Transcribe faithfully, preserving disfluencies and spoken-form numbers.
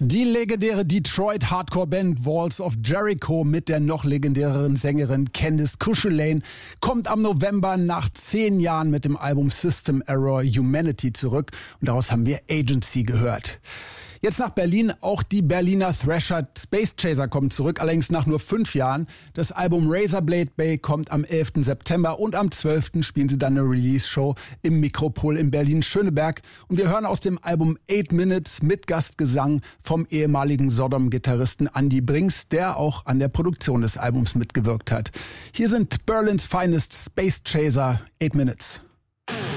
Die legendäre Detroit-Hardcore-Band Walls of Jericho mit der noch legendäreren Sängerin Candice Cuchulainn kommt am November nach zehn Jahren mit dem Album System Error Humanity zurück. Und daraus haben wir Agency gehört. Jetzt nach Berlin, auch die Berliner Thrasher Space Chaser kommen zurück, allerdings nach nur fünf Jahren. Das Album Razorblade Bay kommt am elften September und am zwölften spielen sie dann eine Release-Show im Mikropol in Berlin-Schöneberg. Und wir hören aus dem Album Eight Minutes mit Gastgesang vom ehemaligen Sodom-Gitarristen Andy Brinks, der auch an der Produktion des Albums mitgewirkt hat. Hier sind Berlin's Finest Space Chaser, Eight Minutes.